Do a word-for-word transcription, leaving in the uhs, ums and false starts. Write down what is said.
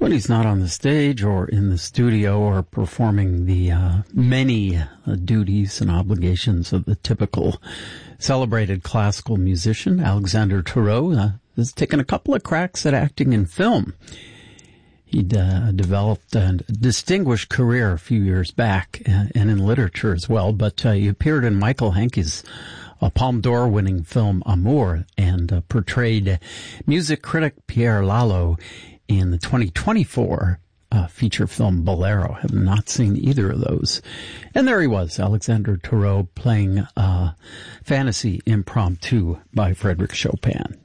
When he's not on the stage or in the studio or performing the uh, many uh, duties and obligations of the typical celebrated classical musician, Alexander Turreau uh, has taken a couple of cracks at acting in film. He'd uh, developed a distinguished career a few years back, and, and in literature as well, but uh, he appeared in Michael Hanke's a Palme d'Or winning film Amour, and uh, portrayed music critic Pierre Lalo in the twenty twenty-four uh, feature film Bolero. Have not seen either of those. And there he was, Alexander Turreau, playing uh, Fantasy Impromptu by Frédéric Chopin.